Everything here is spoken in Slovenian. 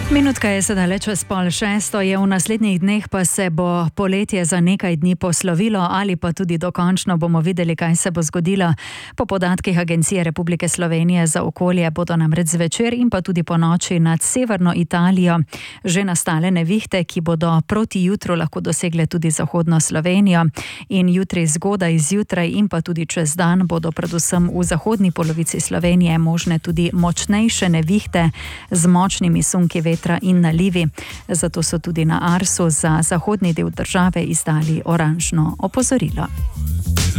Minutka je sedaj le čez 5:30, je v naslednjih dneh pa se bo poletje za nekaj dni poslovilo ali pa tudi dokončno bomo videli, kaj se bo zgodilo. Po podatkih Agencije Republike Slovenije za okolje bodo namreč zvečer in pa tudi po noči nad severno Italijo že nastale nevihte, ki bodo proti jutru lahko dosegle tudi zahodno Slovenijo. In jutri zgodaj zjutraj in pa tudi čez dan bodo predvsem v zahodni polovici Slovenije možne tudi močnejše nevihte z močnimi sunki vetra in nalivi. Zato so tudi na Arsu za zahodni del države izdali oranžno opozorilo.